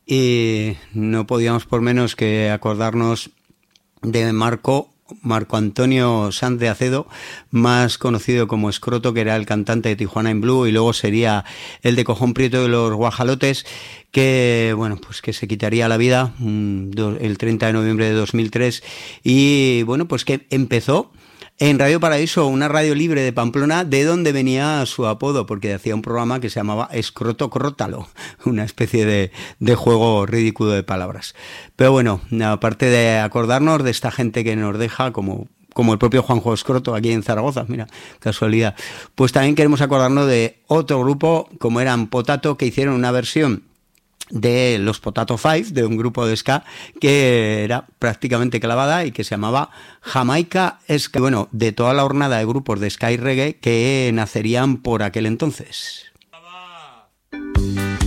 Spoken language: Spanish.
Y no podíamos por menos que acordarnos de Marco Antonio Sanz de Acedo, más conocido como Escroto, que era el cantante de Tijuana in Blue, y luego sería el de Cojón Prieto de los Guajalotes, que bueno, pues que se quitaría la vida el 30 de noviembre de 2003, y bueno, pues que empezó en Radio Paraíso, una radio libre de Pamplona, de donde venía su apodo, porque hacía un programa que se llamaba Escroto Crótalo, una especie de juego ridículo de palabras. Pero bueno, aparte de acordarnos de esta gente que nos deja, como el propio Juanjo Escroto aquí en Zaragoza, mira, casualidad, pues también queremos acordarnos de otro grupo, como eran Potato, que hicieron una versión de los Potato Five, de un grupo de ska que era prácticamente clavada y que se llamaba Jamaica Ska. Bueno, de toda la hornada de grupos de ska y reggae que nacerían por aquel entonces.